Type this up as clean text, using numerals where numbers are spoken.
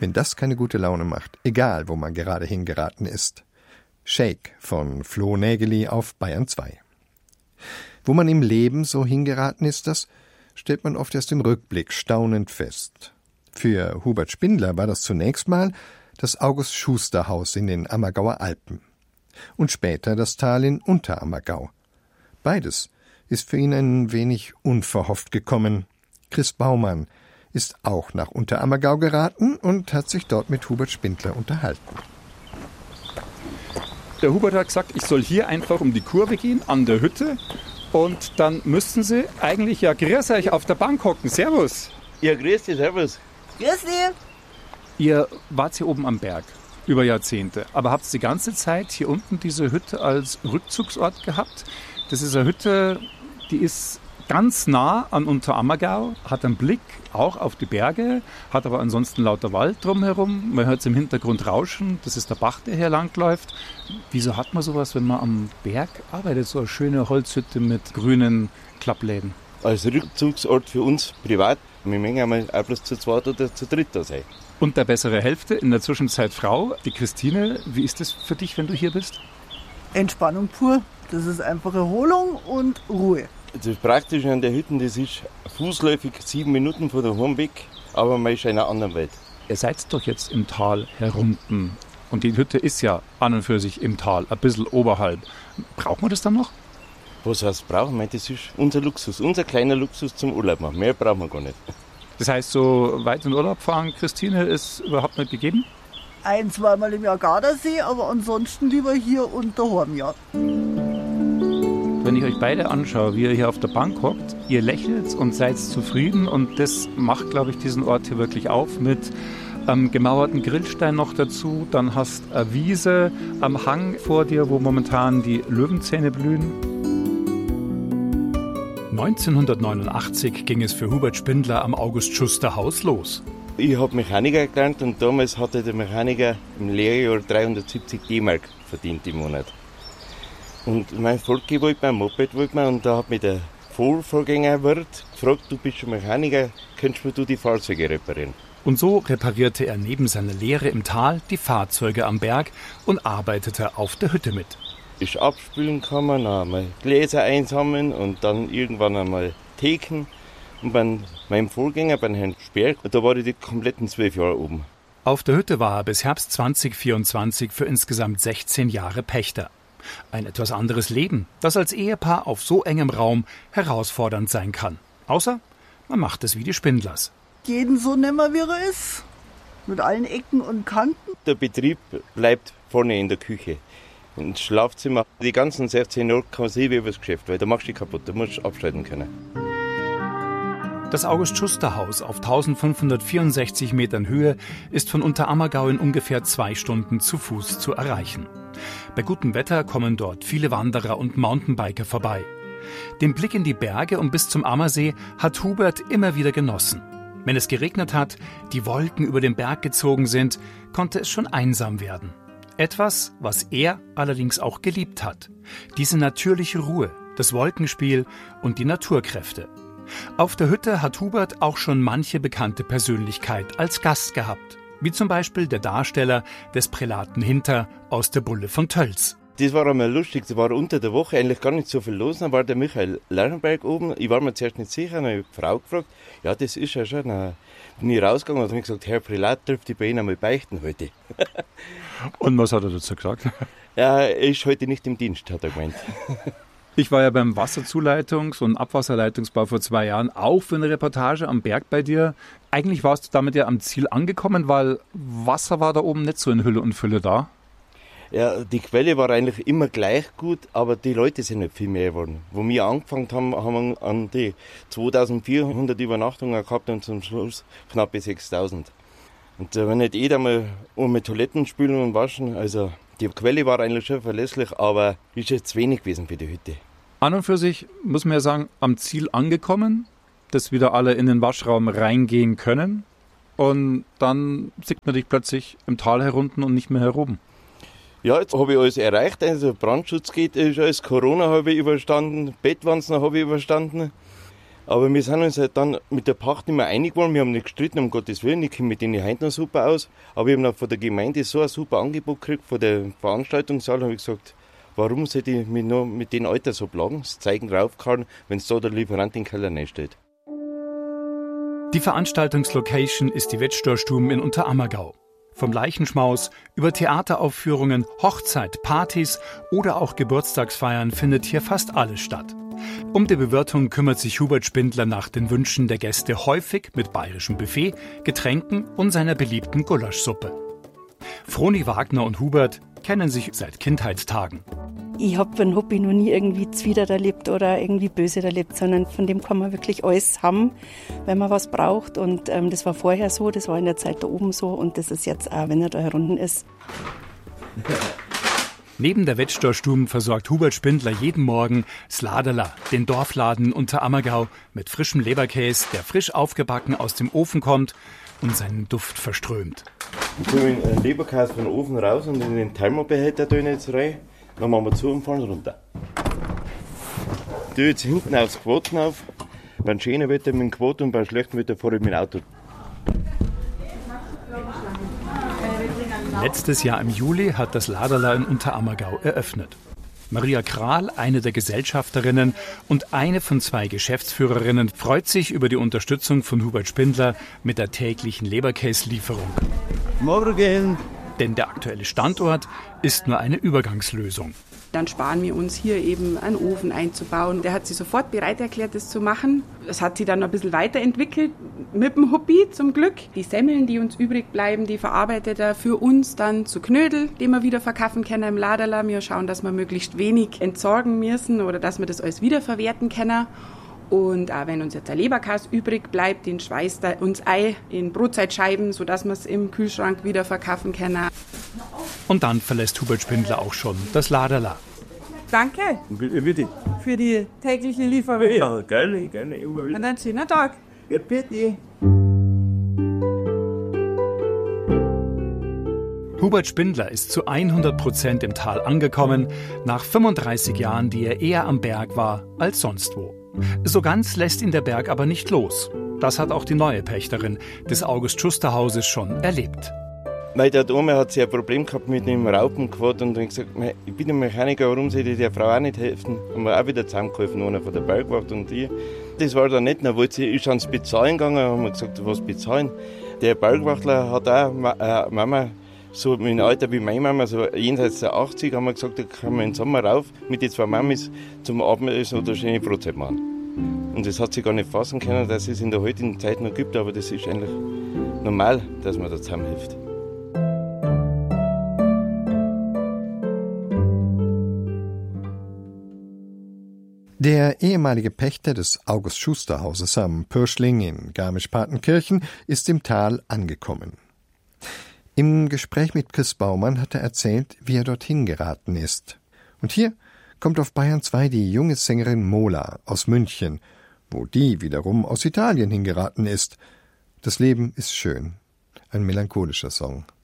wenn das keine gute Laune macht, egal wo man gerade hingeraten ist. Shake von Flo Nägeli auf Bayern 2. Wo man im Leben so hingeraten ist, das stellt man oft erst im Rückblick staunend fest. Für Hubert Spindler war das zunächst mal das August-Schuster-Haus in den Ammergauer Alpen und später das Tal in Unterammergau. Beides ist für ihn ein wenig unverhofft gekommen. Chris Baumann ist auch nach Unterammergau geraten und hat sich dort mit Hubert Spindler unterhalten. Der Hubert hat gesagt, ich soll hier einfach um die Kurve gehen, an der Hütte. Und dann müssten Sie eigentlich, ja, grüß euch, auf der Bank hocken. Servus. Ja, grüß dich, servus. Grüß dich. Ihr wart hier oben am Berg über Jahrzehnte, aber habt die ganze Zeit hier unten diese Hütte als Rückzugsort gehabt. Das ist eine Hütte, die ist ganz nah an Unterammergau, hat einen Blick auch auf die Berge, hat aber ansonsten lauter Wald drumherum. Man hört es im Hintergrund rauschen, das ist der Bach, der hier langläuft. Wieso hat man sowas, wenn man am Berg arbeitet, so eine schöne Holzhütte mit grünen Klappläden? Als Rückzugsort für uns privat, wir mögen einmal auch bloß zu zweit oder zu dritt da sein. Und der bessere Hälfte, in der Zwischenzeit Frau, die Christine. Wie ist das für dich, wenn du hier bist? Entspannung pur. Das ist einfach Erholung und Ruhe. Das Praktische an der Hütte, das ist fußläufig 7 Minuten von daheim weg, aber man ist in einer anderen Welt. Ihr seid doch jetzt im Tal herunten. Und die Hütte ist ja an und für sich im Tal, ein bisschen oberhalb. Braucht man das dann noch? Was heißt brauchen? Das ist unser Luxus, unser kleiner Luxus zum Urlaub machen. Mehr brauchen wir gar nicht. Das heißt, so weit in Urlaub fahren, Christine, ist überhaupt nicht gegeben? 1-, 2-mal im Jahr Gardasee, aber ansonsten lieber hier und daheim, ja. Wenn ich euch beide anschaue, wie ihr hier auf der Bank hockt, ihr lächelt und seid zufrieden und das macht, glaube ich, diesen Ort hier wirklich auf mit gemauerten Grillstein noch dazu. Dann hast eine Wiese am Hang vor dir, wo momentan die Löwenzähne blühen. 1989 ging es für Hubert Spindler am August-Schuster-Haus los. Ich habe Mechaniker gelernt und damals hatte der Mechaniker im Lehrjahr 370 D-Mark verdient im Monat. Und mein Volki wollte mir, ein Moped wollte mir, und da hat mich der Vorgängerwirt gefragt, du bist schon Mechaniker, könntest du die Fahrzeuge reparieren? Und so reparierte er neben seiner Lehre im Tal die Fahrzeuge am Berg und arbeitete auf der Hütte mit. Ich abspülen kann man, dann einmal Gläser einsammeln und dann irgendwann einmal Theken. Und bei meinem Vorgänger, bei Herrn Sperr, da war ich die kompletten 12 Jahre oben. Auf der Hütte war er bis Herbst 2024 für insgesamt 16 Jahre Pächter. Ein etwas anderes Leben, das als Ehepaar auf so engem Raum herausfordernd sein kann. Außer, man macht es wie die Spindlers. Jeden so nehmen, wie er ist. Mit allen Ecken und Kanten. Der Betrieb bleibt vorne in der Küche. Ins Schlafzimmer. Die ganzen 16 Jahre kann man sehen wie das Geschäft, weil da machst du dich kaputt, da musst du abschalten können. Das August-Schuster-Haus auf 1564 Metern Höhe ist von Unterammergau in ungefähr 2 Stunden zu Fuß zu erreichen. Bei gutem Wetter kommen dort viele Wanderer und Mountainbiker vorbei. Den Blick in die Berge und bis zum Ammersee hat Hubert immer wieder genossen. Wenn es geregnet hat, die Wolken über den Berg gezogen sind, konnte es schon einsam werden. Etwas, was er allerdings auch geliebt hat. Diese natürliche Ruhe, das Wolkenspiel und die Naturkräfte. Auf der Hütte hat Hubert auch schon manche bekannte Persönlichkeit als Gast gehabt. Wie zum Beispiel der Darsteller des Prälaten Hinter aus der Bulle von Tölz. Das war einmal lustig, das war unter der Woche eigentlich gar nicht so viel los. Dann war der Michael Lerchenberg oben, ich war mir zuerst nicht sicher, dann habe ich die Frau gefragt, ja das ist ja schon. Dann bin ich rausgegangen und habe gesagt, Herr Prälat, dürfte ich bei Ihnen einmal beichten heute. Und was hat er dazu gesagt? Ja, er ist heute nicht im Dienst, hat er gemeint. Ich war ja beim Wasserzuleitungs- und Abwasserleitungsbau vor 2 Jahren auch für eine Reportage am Berg bei dir. Eigentlich warst du damit ja am Ziel angekommen, weil Wasser war da oben nicht so in Hülle und Fülle da. Ja, die Quelle war eigentlich immer gleich gut, aber die Leute sind nicht viel mehr geworden. Wo wir angefangen haben, haben wir an die 2400 Übernachtungen gehabt und zum Schluss knapp 6000. Und wenn nicht jeder mal mit Toiletten spülen und waschen, also die Quelle war eigentlich schon verlässlich, aber ist jetzt wenig gewesen für die Hütte. An und für sich muss man ja sagen, am Ziel angekommen, dass wieder alle in den Waschraum reingehen können und dann sieht man dich plötzlich im Tal herunten und nicht mehr heroben. Ja, jetzt habe ich alles erreicht, also Brandschutz geht, ist alles, Corona habe ich überstanden, Bettwanzen habe ich überstanden Aber wir sind uns halt dann mit der Pacht nicht mehr einig geworden. Wir haben nicht gestritten, um Gottes Willen. Ich komme mit denen heute noch super aus. Aber ich habe noch von der Gemeinde so ein super Angebot gekriegt, von der Veranstaltungssaal. Da habe ich gesagt, warum sollte ich mich noch mit den Alter so plagen? Das Zeigen raufgehauen, wenn es da der Lieferant in den Keller nicht steht. Die Veranstaltungslocation ist die Wettstorstuben in Unterammergau. Vom Leichenschmaus über Theateraufführungen, Hochzeit, Partys oder auch Geburtstagsfeiern findet hier fast alles statt. Um die Bewirtung kümmert sich Hubert Spindler nach den Wünschen der Gäste häufig mit bayerischem Buffet, Getränken und seiner beliebten Gulaschsuppe. Froni Wagner und Hubert kennen sich seit Kindheitstagen. Ich habe ein Hobby noch nie irgendwie zwider erlebt oder irgendwie böse erlebt, sondern von dem kann man wirklich alles haben, wenn man was braucht. Und das war vorher so, das war in der Zeit da oben so und das ist jetzt auch, wenn er da herunten ist. Neben der Wettstorstuben versorgt Hubert Spindler jeden Morgen Sladerla, den Dorfladen in Unterammergau, mit frischem Leberkäse, der frisch aufgebacken aus dem Ofen kommt und seinen Duft verströmt. Ich tue den Leberkäse von den Ofen raus und in den Thermobehälter tue ich jetzt rein. Dann machen wir zu und fahren runter. Ich tue jetzt hinten aufs Quoten auf. Beim schönen Wetter mit dem Quoten und beim schlechten Wetter fahre ich mit dem Auto. Letztes Jahr im Juli hat das Laderla in Unterammergau eröffnet. Maria Kral, eine der Gesellschafterinnen und eine von 2 Geschäftsführerinnen, freut sich über die Unterstützung von Hubert Spindler mit der täglichen Leberkäslieferung. Morgen! Denn der aktuelle Standort ist nur eine Übergangslösung. Dann sparen wir uns hier eben einen Ofen einzubauen. Der hat sich sofort bereit erklärt, das zu machen. Es hat sich dann noch ein bisschen weiterentwickelt mit dem Hobby zum Glück. Die Semmeln, die uns übrig bleiben, die verarbeitet er für uns dann zu Knödel, den wir wieder verkaufen können im Laderla. Wir schauen, dass wir möglichst wenig entsorgen müssen oder dass wir das alles wiederverwerten können. Und auch wenn uns jetzt der Leberkäse übrig bleibt, den schweißt er uns ein in Brotzeitscheiben, sodass wir es im Kühlschrank wieder verkaufen können. Und dann verlässt Hubert Spindler auch schon das Laderla. Danke Bitte. für die tägliche Lieferung. Ja, gerne, gerne. Immer wieder. Und einen schönen Tag. Ja, bitte. Hubert Spindler ist zu 100% im Tal angekommen, nach 35 Jahren, die er eher am Berg war als sonst wo. So ganz lässt ihn der Berg aber nicht los. Das hat auch die neue Pächterin des August-Schuster-Hauses schon erlebt. Weil der Oma hat sie ein Problem gehabt mit dem Raupenquad und dann gesagt, ich bin ein Mechaniker, warum soll ich der Frau auch nicht helfen? Haben wir auch wieder zusammengeholfen, einer von der Bergwacht und ich. Das war dann nicht, dann wollte sie, ist ans Bezahlen gegangen, haben wir gesagt, was bezahlen? Der Bergwachtler hat auch Mama, so im Alter wie meine Mama, so jenseits der 80, haben wir gesagt, da können wir im Sommer rauf mit den 2 Mamis zum Abendessen oder schöne Brotzeit machen. Und das hat sie gar nicht fassen können, dass es in der heutigen Zeit noch gibt, aber das ist eigentlich normal, dass man da zusammenhilft. Der ehemalige Pächter des August-Schuster-Hauses am Pürschling in Garmisch-Partenkirchen ist im Tal angekommen. Im Gespräch mit Chris Baumann hat er erzählt, wie er dorthin geraten ist. Und hier kommt auf Bayern 2 die junge Sängerin Mola aus München, wo die wiederum aus Italien hingeraten ist. Das Leben ist schön. Ein melancholischer Song.